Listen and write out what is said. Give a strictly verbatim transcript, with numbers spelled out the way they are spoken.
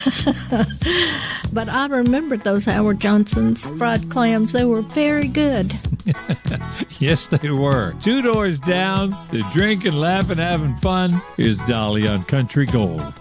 But I remember those Howard Johnson's fried clams. They were very good. Yes, they were. Two doors down, they're drinking, laughing, having fun. Here's Dolly on Country Gold.